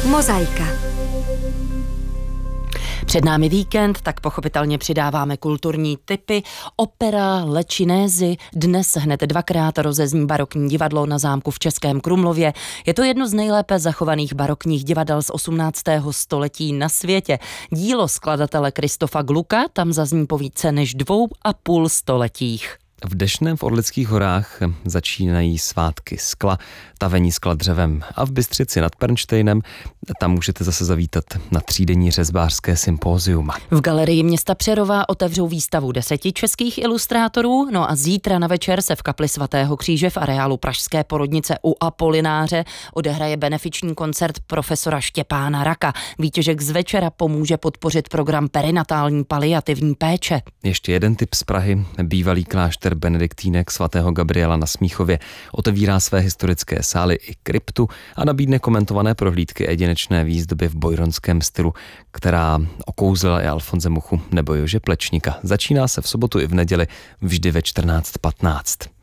Mozaika. Před námi víkend, tak pochopitelně přidáváme kulturní tipy. Opera Le Cinesi dnes hned dvakrát rozezní barokní divadlo na zámku v Českém Krumlově. Je to jedno z nejlépe zachovaných barokních divadel z 18. století na světě. Dílo skladatele Kristofa Glucka tam zazní po více než 2,5 stoletích. V Dešném v Orlických horách začínají svátky skla, tavení skla dřevem a v Bystřici nad Pernštejnem tam můžete zase zavítat na třídenní řezbářské sympózium. V galerii města Přerova otevřou výstavu 10 českých ilustrátorů, no a zítra na večer se v kapli svatého Kříže v areálu Pražské porodnice u Apolináře odehraje benefiční koncert profesora Štěpána Raka. Výtěžek z večera pomůže podpořit program perinatální paliativní péče. Ještě jeden tip z Prahy. Bývalý klášter benediktínek svatého Gabriela na Smíchově otevírá své historické sály i kryptu a nabídne komentované prohlídky jedinečné výzdoby v bojronském stylu, která okouzlila i Alfonse Muchu nebo Jože Plečníka. Začíná se v sobotu i v neděli vždy ve 14:15.